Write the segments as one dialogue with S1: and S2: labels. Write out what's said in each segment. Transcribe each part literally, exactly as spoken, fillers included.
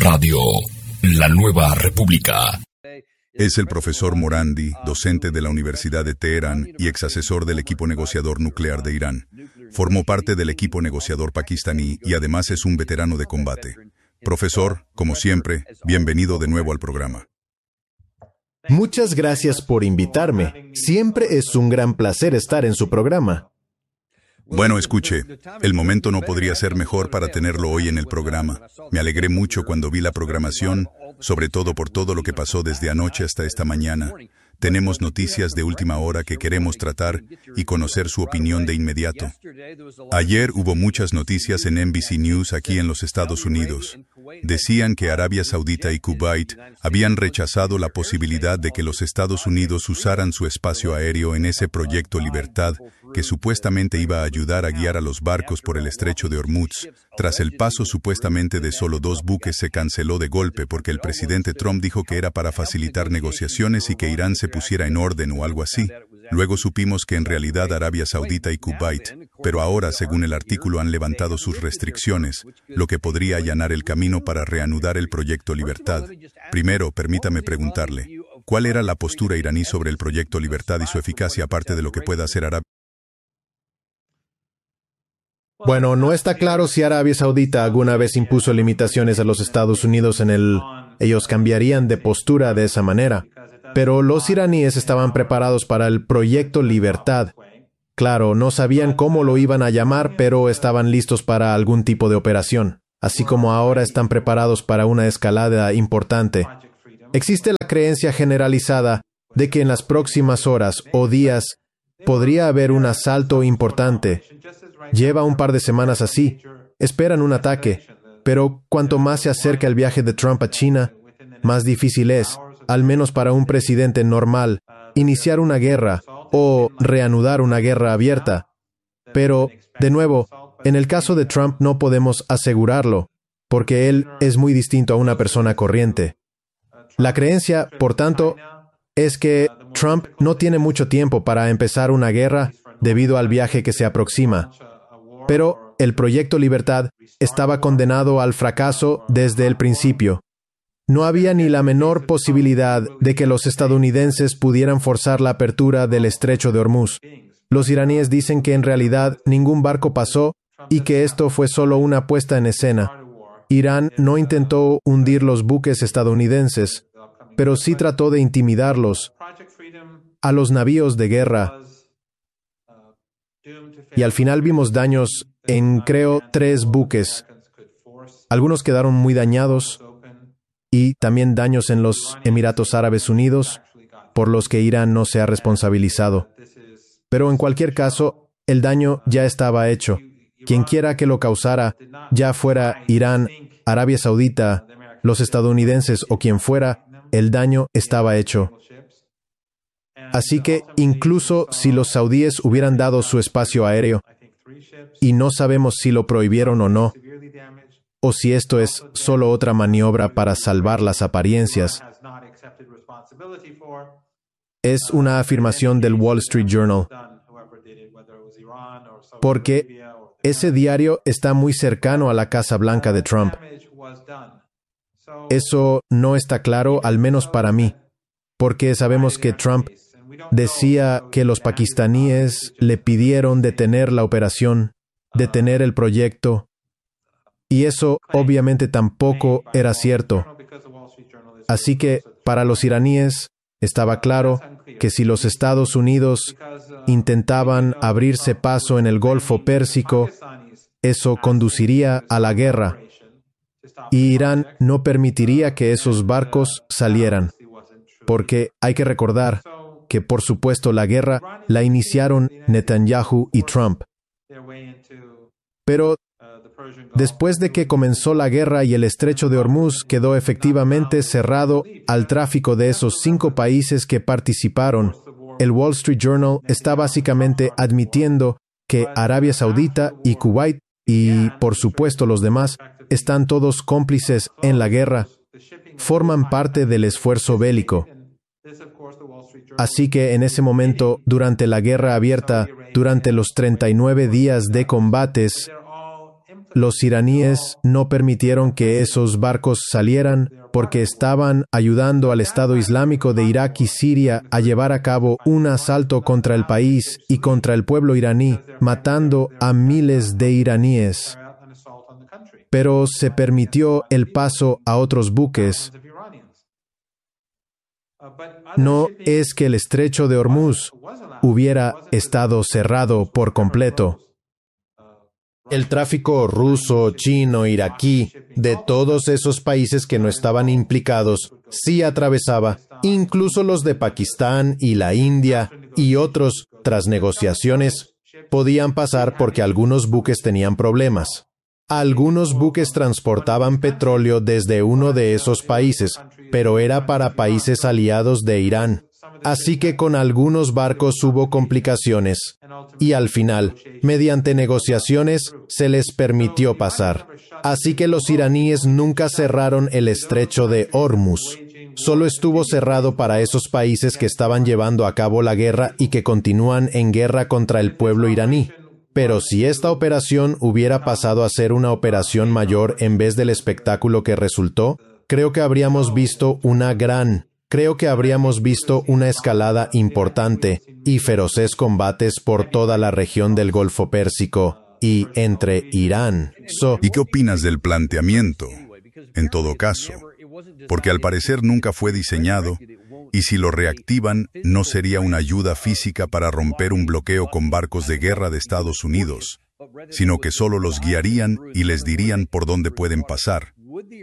S1: Radio, la nueva república.
S2: Es el profesor Morandi, docente de la Universidad de Teherán y exasesor del equipo negociador nuclear de Irán. Formó parte del equipo negociador pakistaní y además es un veterano de combate. Profesor, como siempre, bienvenido de nuevo al programa.
S3: Muchas gracias por invitarme. Siempre es un gran placer estar en su programa.
S2: Bueno, escuche, el momento no podría ser mejor para tenerlo hoy en el programa. Me alegré mucho cuando vi la programación, sobre todo por todo lo que pasó desde anoche hasta esta mañana. Tenemos noticias de última hora que queremos tratar y conocer su opinión de inmediato. Ayer hubo muchas noticias en N B C News aquí en los Estados Unidos. Decían que Arabia Saudita y Kuwait habían rechazado la posibilidad de que los Estados Unidos usaran su espacio aéreo en ese proyecto Libertad, que supuestamente iba a ayudar a guiar a los barcos por el estrecho de Hormuz. Tras el paso supuestamente de solo dos buques se canceló de golpe porque el presidente Trump dijo que era para facilitar negociaciones y que Irán se pusiera en orden o algo así. Luego supimos que en realidad Arabia Saudita y Kuwait, pero ahora, según el artículo, han levantado sus restricciones, lo que podría allanar el camino para reanudar el proyecto Libertad. Primero, permítame preguntarle, ¿cuál era la postura iraní sobre el proyecto Libertad y su eficacia aparte de lo que pueda hacer Arabia?
S3: Bueno, no está claro si Arabia Saudita alguna vez impuso limitaciones a los Estados Unidos en el... Ellos cambiarían de postura de esa manera. Pero los iraníes estaban preparados para el proyecto Libertad. Claro, no sabían cómo lo iban a llamar, pero estaban listos para algún tipo de operación. Así como ahora están preparados para una escalada importante. Existe la creencia generalizada de que en las próximas horas o días podría haber un asalto importante. Lleva un par de semanas así. Esperan un ataque. Pero cuanto más se acerca el viaje de Trump a China, más difícil es, al menos para un presidente normal, iniciar una guerra o reanudar una guerra abierta. Pero, de nuevo, en el caso de Trump no podemos asegurarlo, porque él es muy distinto a una persona corriente. La creencia, por tanto, es que Trump no tiene mucho tiempo para empezar una guerra debido al viaje que se aproxima. Pero el proyecto Libertad estaba condenado al fracaso desde el principio. No había ni la menor posibilidad de que los estadounidenses pudieran forzar la apertura del estrecho de Hormuz. Los iraníes dicen que en realidad ningún barco pasó y que esto fue solo una puesta en escena. Irán no intentó hundir los buques estadounidenses, pero sí trató de intimidarlos a los navíos de guerra. Y al final vimos daños en, creo, tres buques. Algunos quedaron muy dañados y también daños en los Emiratos Árabes Unidos, por los que Irán no se ha responsabilizado. Pero en cualquier caso, el daño ya estaba hecho. Quien quiera que lo causara, ya fuera Irán, Arabia Saudita, los estadounidenses o quien fuera, el daño estaba hecho. Así que, incluso si los saudíes hubieran dado su espacio aéreo, y no sabemos si lo prohibieron o no, o si esto es solo otra maniobra para salvar las apariencias, es una afirmación del Wall Street Journal, porque ese diario está muy cercano a la Casa Blanca de Trump. Eso no está claro, al menos para mí, porque sabemos que Trump decía que los pakistaníes le pidieron detener la operación, detener el proyecto, y eso obviamente tampoco era cierto. Así que, para los iraníes, estaba claro que si los Estados Unidos intentaban abrirse paso en el Golfo Pérsico, eso conduciría a la guerra, y Irán no permitiría que esos barcos salieran, porque hay que recordar que, por supuesto, la guerra la iniciaron Netanyahu y Trump. Pero después de que comenzó la guerra y el estrecho de Hormuz quedó efectivamente cerrado al tráfico de esos cinco países que participaron, el Wall Street Journal está básicamente admitiendo que Arabia Saudita y Kuwait y, por supuesto, los demás, están todos cómplices en la guerra, forman parte del esfuerzo bélico. Así que en ese momento, durante la guerra abierta, durante los treinta y nueve días de combates, los iraníes no permitieron que esos barcos salieran porque estaban ayudando al Estado Islámico de Irak y Siria a llevar a cabo un asalto contra el país y contra el pueblo iraní, matando a miles de iraníes. Pero se permitió el paso a otros buques. No es que el estrecho de Hormuz hubiera estado cerrado por completo. El tráfico ruso, chino, iraquí, de todos esos países que no estaban implicados, sí atravesaba, incluso los de Pakistán y la India y otros, tras negociaciones, podían pasar porque algunos buques tenían problemas. Algunos buques transportaban petróleo desde uno de esos países, pero era para países aliados de Irán. Así que con algunos barcos hubo complicaciones, y al final, mediante negociaciones, se les permitió pasar. Así que los iraníes nunca cerraron el estrecho de Hormuz. Solo estuvo cerrado para esos países que estaban llevando a cabo la guerra y que continúan en guerra contra el pueblo iraní. Pero si esta operación hubiera pasado a ser una operación mayor en vez del espectáculo que resultó, creo que habríamos visto una gran, creo que habríamos visto una escalada importante y feroces combates por toda la región del Golfo Pérsico y entre Irán. So,
S2: ¿Y qué opinas del planteamiento? En todo caso, porque al parecer nunca fue diseñado, y si lo reactivan, no sería una ayuda física para romper un bloqueo con barcos de guerra de Estados Unidos, sino que solo los guiarían y les dirían por dónde pueden pasar.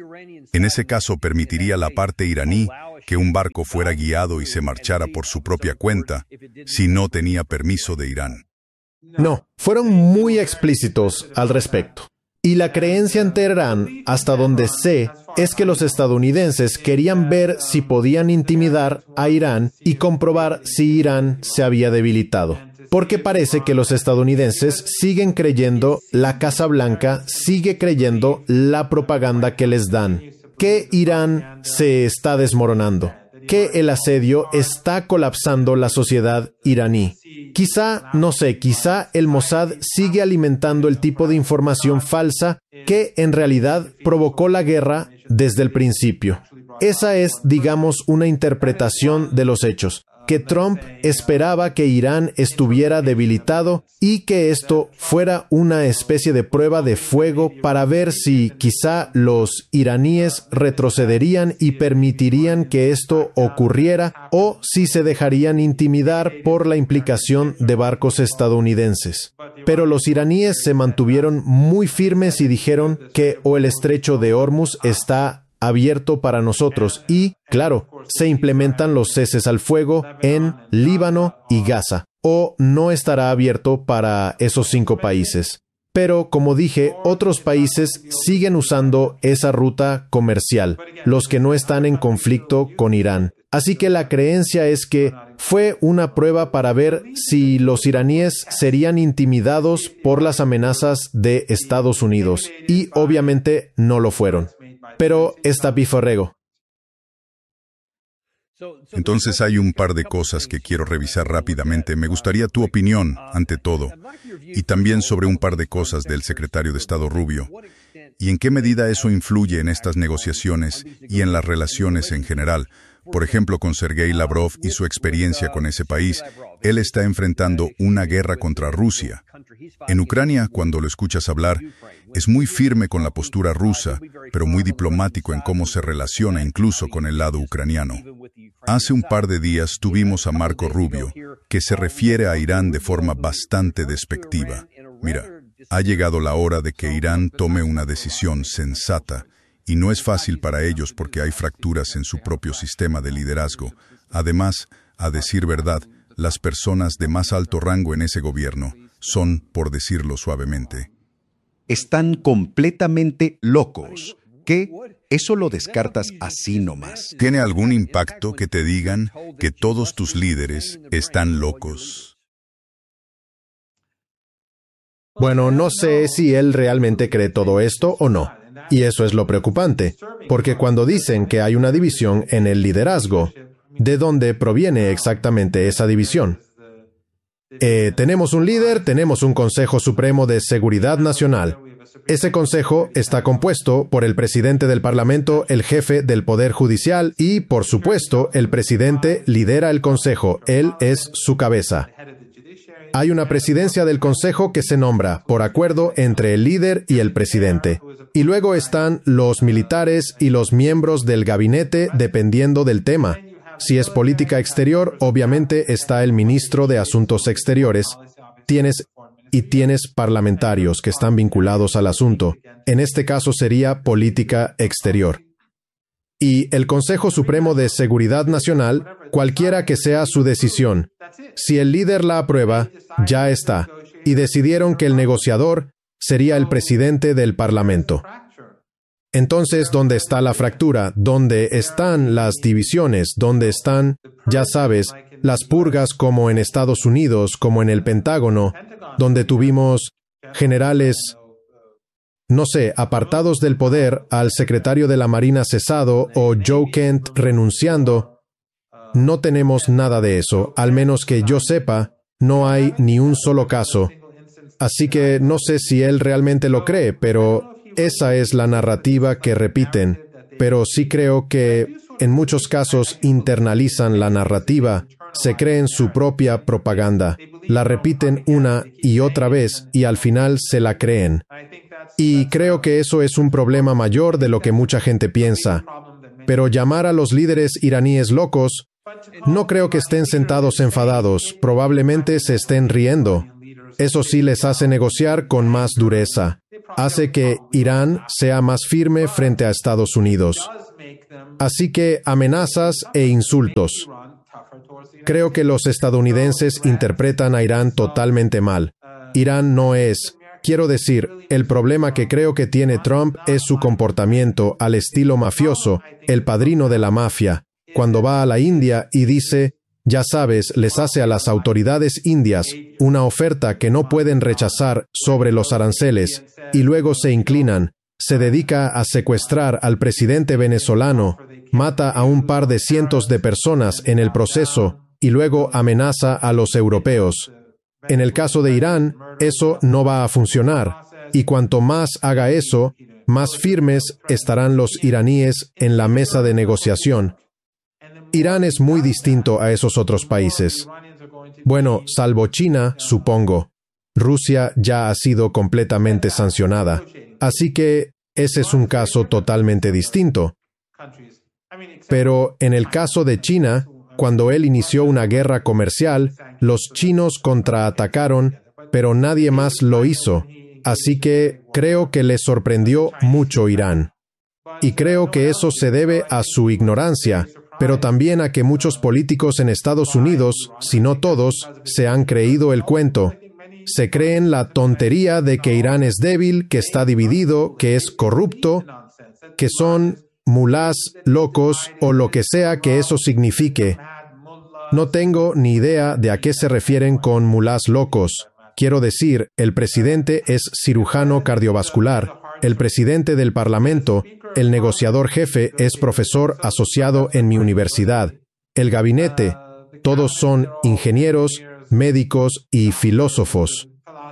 S2: En ese caso, permitiría a la parte iraní que un barco fuera guiado y se marchara por su propia cuenta, si no tenía permiso de Irán.
S3: No, fueron muy explícitos al respecto. Y la creencia en Teherán, hasta donde sé, es que los estadounidenses querían ver si podían intimidar a Irán y comprobar si Irán se había debilitado. Porque parece que los estadounidenses siguen creyendo, la Casa Blanca sigue creyendo la propaganda que les dan, que Irán se está desmoronando, que el asedio está colapsando la sociedad iraní. Quizá, no sé, quizá el Mossad sigue alimentando el tipo de información falsa que en realidad provocó la guerra desde el principio. Esa es, digamos, una interpretación de los hechos, que Trump esperaba que Irán estuviera debilitado y que esto fuera una especie de prueba de fuego para ver si quizá los iraníes retrocederían y permitirían que esto ocurriera o si se dejarían intimidar por la implicación de barcos estadounidenses. Pero los iraníes se mantuvieron muy firmes y dijeron que o el estrecho de Hormuz está abierto para nosotros y, claro, se implementan los ceses al fuego en Líbano y Gaza, o no estará abierto para esos cinco países. Pero, como dije, otros países siguen usando esa ruta comercial, los que no están en conflicto con Irán. Así que la creencia es que fue una prueba para ver si los iraníes serían intimidados por las amenazas de Estados Unidos, y obviamente no lo fueron. Pero está piforrego.
S2: Entonces hay un par de cosas que quiero revisar rápidamente. Me gustaría tu opinión, ante todo, y también sobre un par de cosas del secretario de Estado Rubio, y en qué medida eso influye en estas negociaciones y en las relaciones en general. Por ejemplo, con Sergei Lavrov y su experiencia con ese país, él está enfrentando una guerra contra Rusia. En Ucrania, cuando lo escuchas hablar, es muy firme con la postura rusa, pero muy diplomático en cómo se relaciona incluso con el lado ucraniano. Hace un par de días tuvimos a Marco Rubio, que se refiere a Irán de forma bastante despectiva. Mira, ha llegado la hora de que Irán tome una decisión sensata, y no es fácil para ellos porque hay fracturas en su propio sistema de liderazgo. Además, a decir verdad, las personas de más alto rango en ese gobierno son, por decirlo suavemente,
S4: están completamente locos. ¿Qué? Eso lo descartas así nomás.
S2: ¿Tiene algún impacto que te digan que todos tus líderes están locos?
S3: Bueno, no sé si él realmente cree todo esto o no. Y eso es lo preocupante, porque cuando dicen que hay una división en el liderazgo, ¿de dónde proviene exactamente esa división? Eh, tenemos un líder, tenemos un Consejo Supremo de Seguridad Nacional. Ese consejo está compuesto por el presidente del Parlamento, el jefe del Poder Judicial y, por supuesto, el presidente lidera el consejo. Él es su cabeza. Hay una presidencia del consejo que se nombra por acuerdo entre el líder y el presidente. Y luego están los militares y los miembros del gabinete dependiendo del tema. Si es política exterior, obviamente está el ministro de Asuntos Exteriores. Tienes y tienes parlamentarios que están vinculados al asunto. En este caso sería política exterior. Y el Consejo Supremo de Seguridad Nacional, cualquiera que sea su decisión, si el líder la aprueba, ya está. Y decidieron que el negociador sería el presidente del Parlamento. Entonces, ¿dónde está la fractura? ¿Dónde están las divisiones? ¿Dónde están, ya sabes, las purgas como en Estados Unidos, como en el Pentágono, donde tuvimos generales, no sé, apartados del poder, al secretario de la Marina cesado o Joe Kent renunciando? No tenemos nada de eso, al menos que yo sepa, no hay ni un solo caso. Así que no sé si él realmente lo cree, pero esa es la narrativa que repiten. Pero sí creo que en muchos casos internalizan la narrativa, se creen su propia propaganda, la repiten una y otra vez y al final se la creen. Y creo que eso es un problema mayor de lo que mucha gente piensa. Pero llamar a los líderes iraníes locos, no creo que estén sentados enfadados, probablemente se estén riendo. Eso sí les hace negociar con más dureza. Hace que Irán sea más firme frente a Estados Unidos. Así que amenazas e insultos. Creo que los estadounidenses interpretan a Irán totalmente mal. Irán no es, quiero decir, el problema que creo que tiene Trump es su comportamiento al estilo mafioso, el padrino de la mafia, cuando va a la India y dice, ya sabes, les hace a las autoridades indias una oferta que no pueden rechazar sobre los aranceles, y luego se inclinan, se dedica a secuestrar al presidente venezolano, mata a un par de cientos de personas en el proceso, y luego amenaza a los europeos. En el caso de Irán, eso no va a funcionar, y cuanto más haga eso, más firmes estarán los iraníes en la mesa de negociación. Irán es muy distinto a esos otros países. Bueno, salvo China, supongo. Rusia ya ha sido completamente sancionada. Así que ese es un caso totalmente distinto. Pero en el caso de China, cuando él inició una guerra comercial, los chinos contraatacaron, pero nadie más lo hizo. Así que creo que le sorprendió mucho Irán. Y creo que eso se debe a su ignorancia, pero también a que muchos políticos en Estados Unidos, si no todos, se han creído el cuento. Se creen la tontería de que Irán es débil, que está dividido, que es corrupto, que son mulás locos o lo que sea que eso signifique. No tengo ni idea de a qué se refieren con mulás locos. Quiero decir, el presidente es cirujano cardiovascular, el presidente del Parlamento, el negociador jefe es profesor asociado en mi universidad, el gabinete, todos son ingenieros, médicos y filósofos.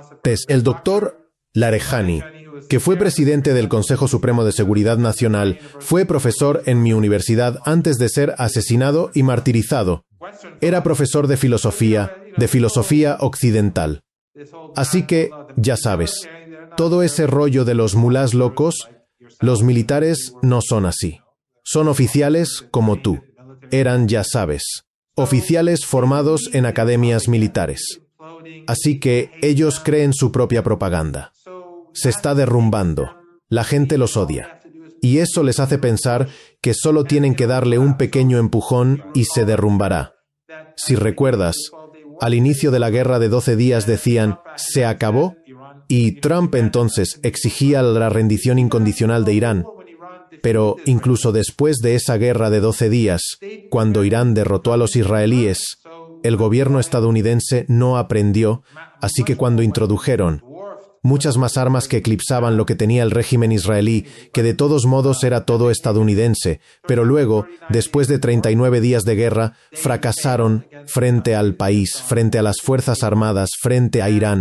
S3: El doctor Larejani, que fue presidente del Consejo Supremo de Seguridad Nacional, fue profesor en mi universidad antes de ser asesinado y martirizado. Era profesor de filosofía, de filosofía occidental. Así que, ya sabes, todo ese rollo de los mulás locos, los militares no son así. Son oficiales como tú. Eran, ya sabes, oficiales formados en academias militares. Así que ellos creen su propia propaganda. Se está derrumbando. La gente los odia. Y eso les hace pensar que solo tienen que darle un pequeño empujón y se derrumbará. Si recuerdas, al inicio de la guerra de doce días decían, ¿se acabó? Y Trump entonces exigía la rendición incondicional de Irán. Pero incluso después de esa guerra de doce días, cuando Irán derrotó a los israelíes, el gobierno estadounidense no aprendió, así que cuando introdujeron muchas más armas que eclipsaban lo que tenía el régimen israelí, que de todos modos era todo estadounidense, pero luego, después de treinta y nueve días de guerra, fracasaron frente al país, frente a las Fuerzas Armadas, frente a Irán.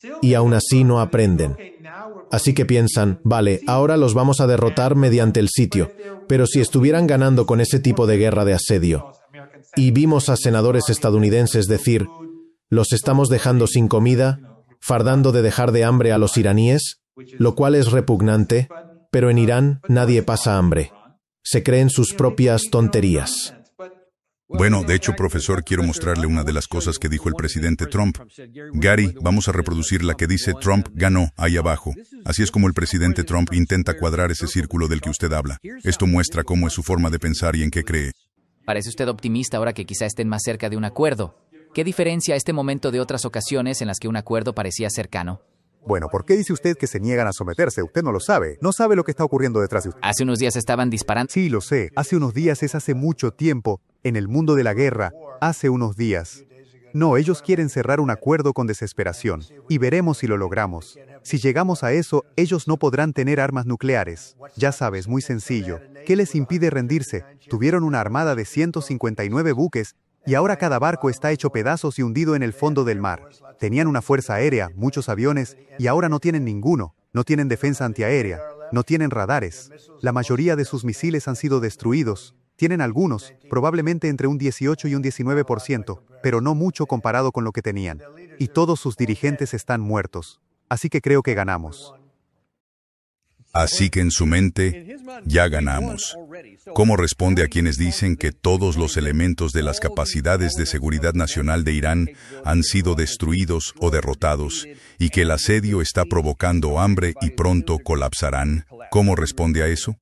S3: y aún así no aprenden. Así que piensan, vale, ahora los vamos a derrotar mediante el sitio, pero si estuvieran ganando con ese tipo de guerra de asedio, y vimos a senadores estadounidenses decir, los estamos dejando sin comida, fardando de dejar de hambre a los iraníes, lo cual es repugnante, pero en Irán nadie pasa hambre. Se creen sus propias tonterías.
S2: Bueno, de hecho, profesor, quiero mostrarle una de las cosas que dijo el presidente Trump. Gary, vamos a reproducir la que dice Trump ganó ahí abajo. Así es como el presidente Trump intenta cuadrar ese círculo del que usted habla. Esto muestra cómo es su forma de pensar y en qué cree.
S5: Parece usted optimista ahora que quizá estén más cerca de un acuerdo. ¿Qué diferencia este momento de otras ocasiones en las que un acuerdo parecía cercano?
S6: Bueno, ¿por qué dice usted que se niegan a someterse? Usted no lo sabe. No sabe lo que está ocurriendo detrás de usted.
S5: Hace unos días estaban disparando.
S6: Sí, lo sé. Hace unos días es hace mucho tiempo. En el mundo de la guerra, hace unos días. No, ellos quieren cerrar un acuerdo con desesperación. Y veremos si lo logramos. Si llegamos a eso, ellos no podrán tener armas nucleares. Ya sabes, muy sencillo. ¿Qué les impide rendirse? Tuvieron una armada de ciento cincuenta y nueve buques, y ahora cada barco está hecho pedazos y hundido en el fondo del mar. Tenían una fuerza aérea, muchos aviones, y ahora no tienen ninguno. No tienen defensa antiaérea, no tienen radares. La mayoría de sus misiles han sido destruidos. Tienen algunos, probablemente entre un dieciocho y un diecinueve por ciento, pero no mucho comparado con lo que tenían. Y todos sus dirigentes están muertos. Así que creo que ganamos.
S2: Así que en su mente, ya ganamos. ¿Cómo responde a quienes dicen que todos los elementos de las capacidades de seguridad nacional de Irán han sido destruidos o derrotados y que el asedio está provocando hambre y pronto colapsarán? ¿Cómo responde a eso?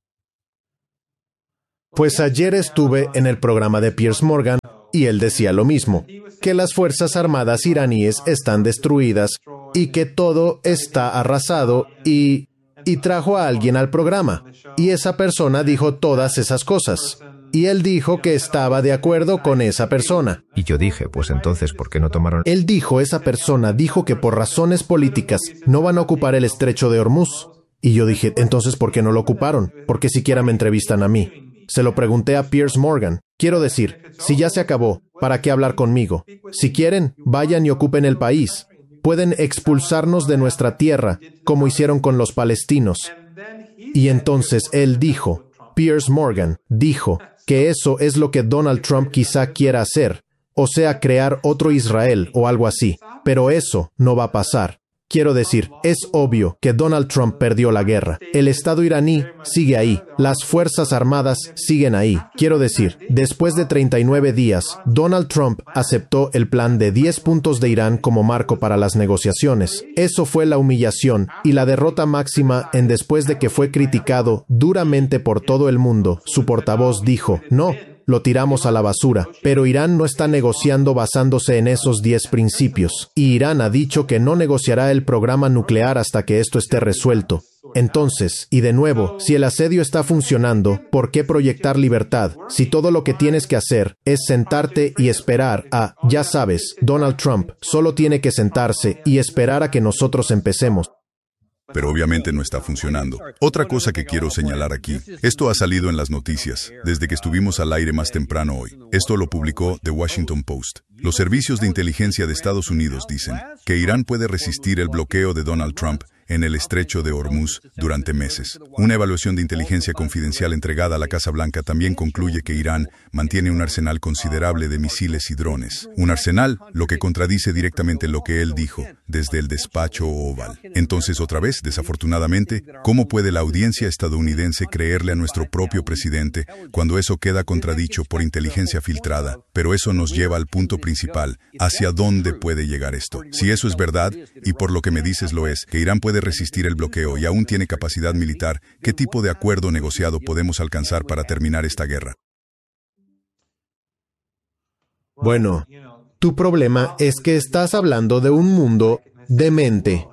S3: Pues ayer estuve en el programa de Piers Morgan y él decía lo mismo, que las fuerzas armadas iraníes están destruidas y que todo está arrasado y... y trajo a alguien al programa, y esa persona dijo todas esas cosas, y él dijo que estaba de acuerdo con esa persona.
S7: Y yo dije, pues entonces, ¿por qué no tomaron...?
S3: Él dijo, esa persona dijo que por razones políticas no van a ocupar el estrecho de Hormuz. Y yo dije, entonces, ¿por qué no lo ocuparon? ¿Por qué siquiera me entrevistan a mí? Se lo pregunté a Piers Morgan. Quiero decir, si ya se acabó, ¿para qué hablar conmigo? Si quieren, vayan y ocupen el país. Pueden expulsarnos de nuestra tierra, como hicieron con los palestinos. Y entonces él dijo, Piers Morgan dijo, que eso es lo que Donald Trump quizá quiera hacer, o sea, crear otro Israel o algo así. Pero eso no va a pasar. Quiero decir, es obvio que Donald Trump perdió la guerra. El Estado iraní sigue ahí. Las Fuerzas Armadas siguen ahí. Quiero decir, después de treinta y nueve días, Donald Trump aceptó el plan de diez puntos de Irán como marco para las negociaciones. Eso fue la humillación y la derrota máxima en después de que fue criticado duramente por todo el mundo. Su portavoz dijo, no, lo tiramos a la basura. Pero Irán no está negociando basándose en esos diez principios. Y Irán ha dicho que no negociará el programa nuclear hasta que esto esté resuelto. Entonces, y de nuevo, si el asedio está funcionando, ¿por qué proyectar libertad? Si todo lo que tienes que hacer es sentarte y esperar a, ya sabes, Donald Trump solo tiene que sentarse y esperar a que nosotros empecemos.
S2: Pero obviamente no está funcionando. Otra cosa que quiero señalar aquí, esto ha salido en las noticias, desde que estuvimos al aire más temprano hoy. Esto lo publicó The Washington Post. Los servicios de inteligencia de Estados Unidos dicen que Irán puede resistir el bloqueo de Donald Trump en el estrecho de Hormuz durante meses. Una evaluación de inteligencia confidencial entregada a la Casa Blanca también concluye que Irán mantiene un arsenal considerable de misiles y drones. Un arsenal, lo que contradice directamente lo que él dijo desde el despacho Oval. Entonces, otra vez, desafortunadamente, ¿cómo puede la audiencia estadounidense creerle a nuestro propio presidente cuando eso queda contradicho por inteligencia filtrada? Pero eso nos lleva al punto principal, ¿hacia dónde puede llegar esto? Si eso es verdad, y por lo que me dices lo es, que Irán puede resistir el bloqueo y aún tiene capacidad militar, ¿qué tipo de acuerdo negociado podemos alcanzar para terminar esta guerra?
S3: Bueno, tu problema es que estás hablando de un mundo demente.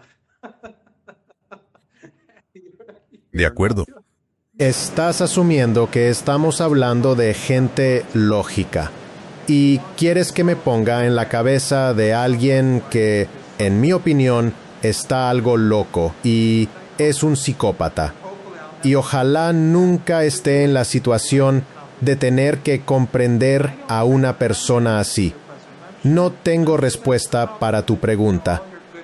S2: De acuerdo.
S3: Estás asumiendo que estamos hablando de gente lógica. Y quieres que me ponga en la cabeza de alguien que, en mi opinión, está algo loco y es un psicópata. Y ojalá nunca esté en la situación de tener que comprender a una persona así. No tengo respuesta para tu pregunta.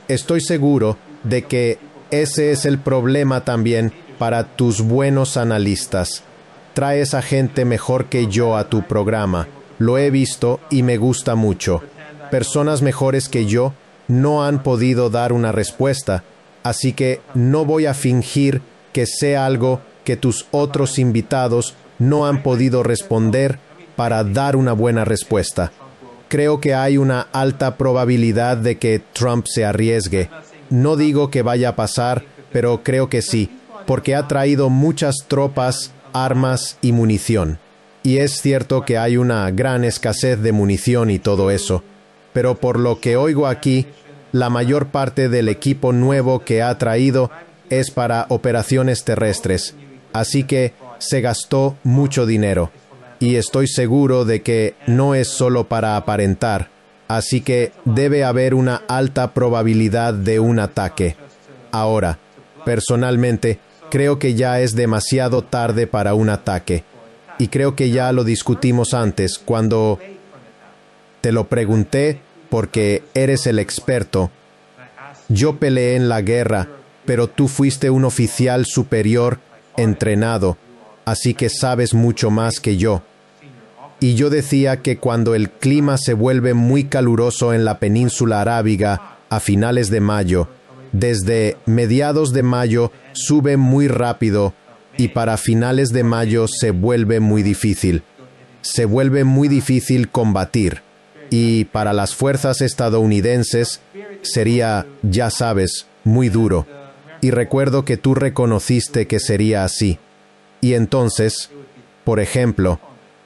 S3: estoy seguro de que ese es el problema también para tus buenos analistas. Traes a gente mejor que yo a tu programa. Lo he visto y me gusta mucho. Personas mejores que yo no han podido dar una respuesta, así que no voy a fingir que sé algo que tus otros invitados no han podido responder para dar una buena respuesta. Creo que hay una alta probabilidad de que Trump se arriesgue. No digo que vaya a pasar, pero creo que sí, porque ha traído muchas tropas, armas y munición. Y es cierto que hay una gran escasez de munición y todo eso, pero por lo que oigo aquí, la mayor parte del equipo nuevo que ha traído es para operaciones terrestres, así que se gastó mucho dinero. Y estoy seguro de que no es solo para aparentar, así que debe haber una alta probabilidad de un ataque. Ahora, personalmente, creo que ya es demasiado tarde para un ataque. Y creo que ya lo discutimos antes, cuando te lo pregunté porque eres el experto. Yo peleé en la guerra, pero tú fuiste un oficial superior entrenado, así que sabes mucho más que yo. Y yo decía que cuando el clima se vuelve muy caluroso en la península arábiga a finales de mayo, desde mediados de mayo sube muy rápido y para finales de mayo se vuelve muy difícil. Se vuelve muy difícil combatir. Y para las fuerzas estadounidenses sería, ya sabes, muy duro. Y recuerdo que tú reconociste que sería así. Y entonces, por ejemplo,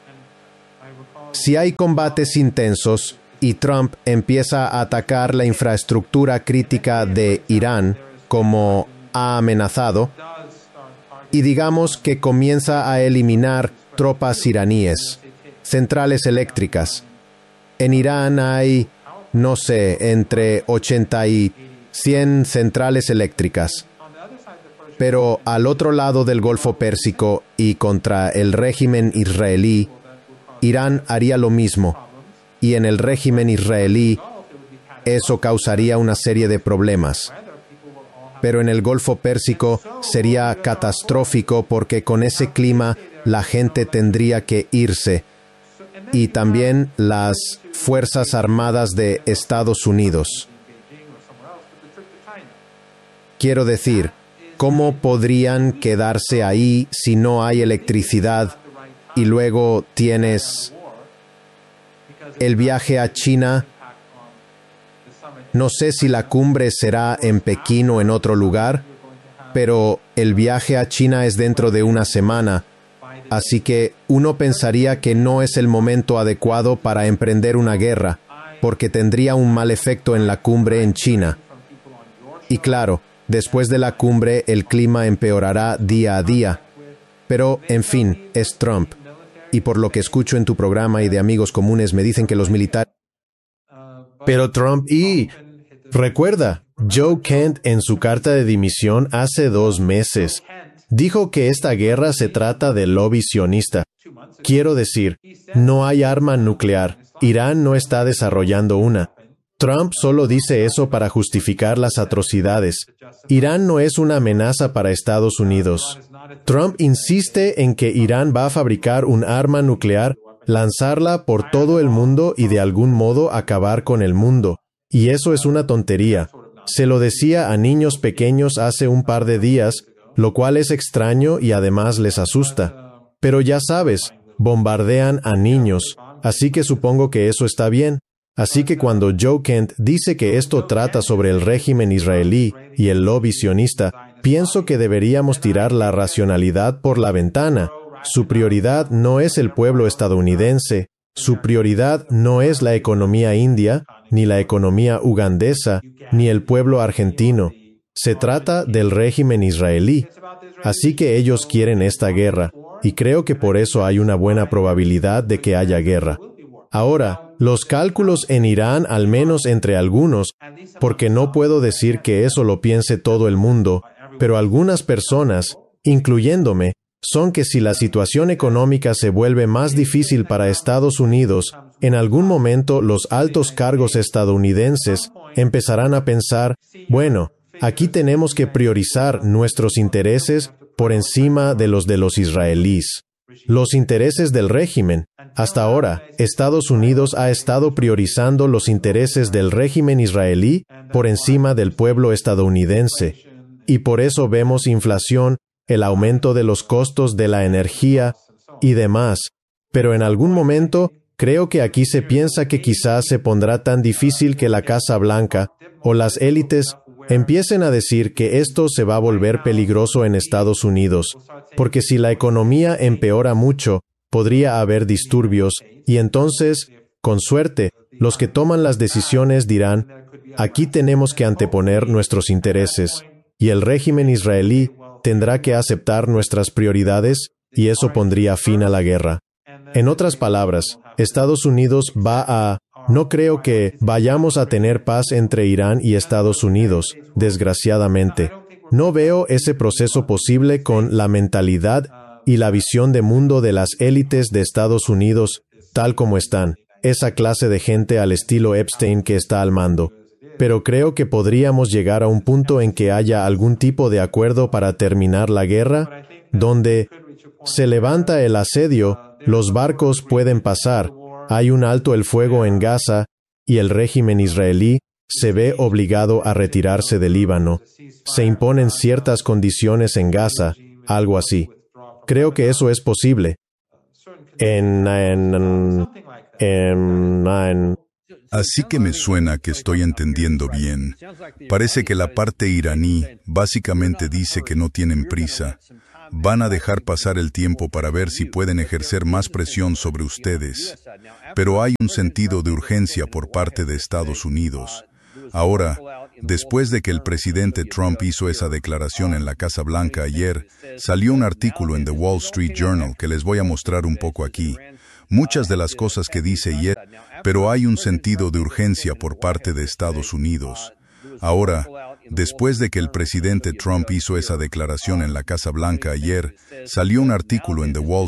S3: si hay combates intensos y Trump empieza a atacar la infraestructura crítica de Irán, como ha amenazado, y digamos que comienza a eliminar tropas iraníes, centrales eléctricas. En Irán hay, no sé, entre ochenta y cien centrales eléctricas. Pero al otro lado del Golfo Pérsico y contra el régimen israelí, Irán haría lo mismo. Y en el régimen israelí, eso causaría una serie de problemas. Pero en el Golfo Pérsico sería catastrófico porque con ese clima la gente tendría que irse. Y también las Fuerzas Armadas de Estados Unidos. Quiero decir, ¿cómo podrían quedarse ahí si no hay electricidad y luego tienes el viaje a China? No sé si la cumbre será en Pekín o en otro lugar, pero el viaje a China es dentro de una semana, así que uno pensaría que no es el momento adecuado para emprender una guerra, porque tendría un mal efecto en la cumbre en China. Y claro, después de la cumbre el clima empeorará día a día. Pero, en fin, es Trump. Y por lo que escucho en tu programa y de amigos comunes me dicen que los militares... Pero Trump y... Recuerda, Joe Kent en su carta de dimisión hace dos meses dijo que esta guerra se trata del lobby sionista. Quiero decir, no hay arma nuclear. Irán no está desarrollando una. Trump solo dice eso para justificar las atrocidades. Irán no es una amenaza para Estados Unidos. Trump insiste en que Irán va a fabricar un arma nuclear, lanzarla por todo el mundo y de algún modo acabar con el mundo. Y eso es una tontería. Se lo decía a niños pequeños hace un par de días, lo cual es extraño y además les asusta. Pero ya sabes, bombardean a niños, así que supongo que eso está bien. Así que cuando Joe Kent dice que esto trata sobre el régimen israelí y el lobby sionista, pienso que deberíamos tirar la racionalidad por la ventana. Su prioridad no es el pueblo estadounidense, su prioridad no es la economía india, ni la economía ugandesa, ni el pueblo argentino. Se trata del régimen israelí. Así que ellos quieren esta guerra, y creo que por eso hay una buena probabilidad de que haya guerra. Ahora, los cálculos en Irán, al menos entre algunos, porque no puedo decir que eso lo piense todo el mundo, pero algunas personas, incluyéndome, son que si la situación económica se vuelve más difícil para Estados Unidos, en algún momento los altos cargos estadounidenses empezarán a pensar, bueno, aquí tenemos que priorizar nuestros intereses por encima de los de los israelíes. Los intereses del régimen. Hasta ahora, Estados Unidos ha estado priorizando los intereses del régimen israelí por encima del pueblo estadounidense. Y por eso vemos inflación, el aumento de los costos de la energía y demás. Pero en algún momento, creo que aquí se piensa que quizás se pondrá tan difícil que la Casa Blanca o las élites empiecen a decir que esto se va a volver peligroso en Estados Unidos, porque si la economía empeora mucho, podría haber disturbios, y entonces, con suerte, los que toman las decisiones dirán, aquí tenemos que anteponer nuestros intereses, y el régimen israelí tendrá que aceptar nuestras prioridades, y eso pondría fin a la guerra. En otras palabras, Estados Unidos va a... No creo que vayamos a tener paz entre Irán y Estados Unidos, desgraciadamente. No veo ese proceso posible con la mentalidad y la visión de mundo de las élites de Estados Unidos, tal como están, esa clase de gente al estilo Epstein que está al mando. Pero creo que podríamos llegar a un punto en que haya algún tipo de acuerdo para terminar la guerra, donde se levanta el asedio, los barcos pueden pasar, hay un alto el fuego en Gaza y el régimen israelí se ve obligado a retirarse del Líbano. Se imponen ciertas condiciones en Gaza, algo así. Creo que eso es posible. En, en, en, en,
S2: Así que me suena que estoy entendiendo bien. Parece que la parte iraní básicamente dice que no tienen prisa. Van a dejar pasar el tiempo para ver si pueden ejercer más presión sobre ustedes. Pero hay un sentido de urgencia por parte de Estados Unidos. Ahora, después de que el presidente Trump hizo esa declaración en la Casa Blanca ayer, salió un artículo en The Wall Street Journal que les voy a mostrar un poco aquí. Muchas de las cosas que dice y pero hay un sentido de urgencia por parte de Estados Unidos. Ahora, después de que el presidente Trump hizo esa declaración en la Casa Blanca ayer, salió un artículo en The Wall